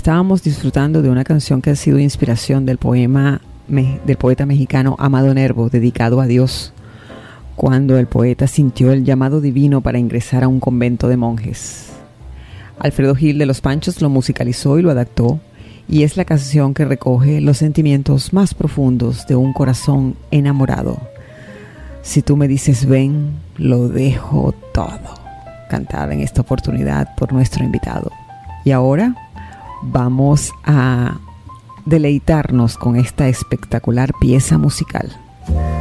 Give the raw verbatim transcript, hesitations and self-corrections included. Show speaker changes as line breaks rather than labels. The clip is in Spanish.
Estábamos disfrutando de una canción que ha sido inspiración del poema me, del poeta mexicano Amado Nervo, dedicado a Dios, cuando el poeta sintió el llamado divino para ingresar a un convento de monjes. Alfredo Gil de los Panchos lo musicalizó y lo adaptó, y es la canción que recoge los sentimientos más profundos de un corazón enamorado. Si tú me dices ven, lo dejo todo. Cantada en esta oportunidad por nuestro invitado. Y ahora vamos a deleitarnos con esta espectacular pieza musical.